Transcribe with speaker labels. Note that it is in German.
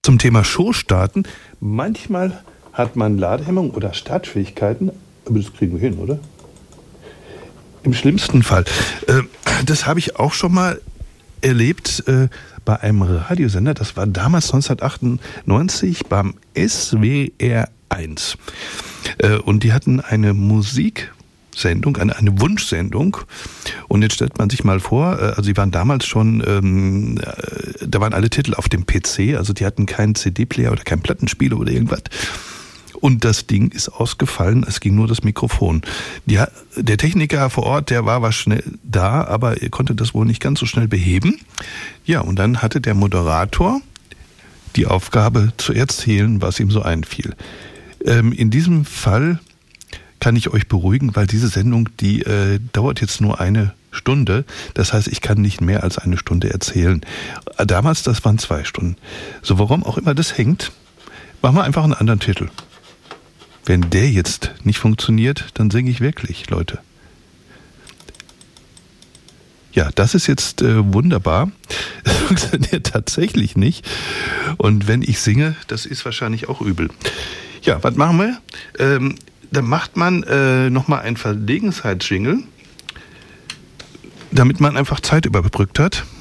Speaker 1: Zum Thema Show starten. Manchmal hat man Ladehemmung oder Startschwierigkeiten, aber das kriegen wir hin, oder? Im schlimmsten Fall. Das habe ich auch schon mal erlebt bei einem Radiosender. Das war damals 1998 beim SWR 1. Und die hatten eine Musiksendung, eine Wunschsendung. Und jetzt stellt man sich mal vor, also die waren damals schon, da waren alle Titel auf dem PC, also die hatten keinen CD-Player oder keinen Plattenspieler oder irgendwas. Und das Ding ist ausgefallen, es ging nur das Mikrofon. Der Techniker vor Ort, der war schnell da, aber er konnte das wohl nicht ganz so schnell beheben. Ja, und dann hatte der Moderator die Aufgabe zu erzählen, was ihm so einfiel. In diesem Fall kann ich euch beruhigen, weil diese Sendung, die dauert jetzt nur eine Stunde. Das heißt, ich kann nicht mehr als eine Stunde erzählen. Damals, das waren 2 Stunden. So, warum auch immer das hängt, machen wir einfach einen anderen Titel. Wenn der jetzt nicht funktioniert, dann singe ich wirklich, Leute. Ja, das ist jetzt wunderbar. Es funktioniert tatsächlich nicht. Und wenn ich singe, das ist wahrscheinlich auch übel. Ja, was machen wir? Dann macht man nochmal einen Verlegenheitsjingle, damit man einfach Zeit überbrückt hat.